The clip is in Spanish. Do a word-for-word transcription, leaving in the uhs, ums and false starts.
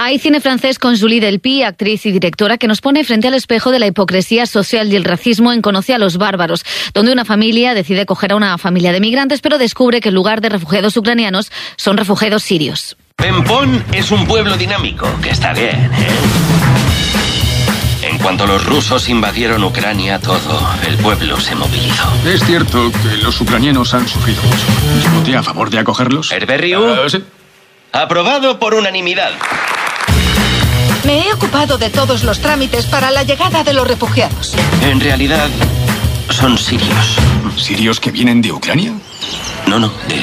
Hay cine francés con Julie Delpy, actriz y directora, que nos pone frente al espejo de la hipocresía social y el racismo en Conoce a los bárbaros, donde una familia decide acoger a una familia de migrantes, pero descubre que en lugar de refugiados ucranianos son refugiados sirios. Pempón es un pueblo dinámico, que está bien, ¿eh? En cuanto los rusos invadieron Ucrania, todo el pueblo se movilizó. Es cierto que los ucranianos han sufrido mucho. ¿Yo voté a favor de acogerlos? ¿Herberriu? Uh, sí. Aprobado por unanimidad. Me he ocupado de todos los trámites para la llegada de los refugiados. En realidad, son sirios. ¿Sirios que vienen de Ucrania? No, no, de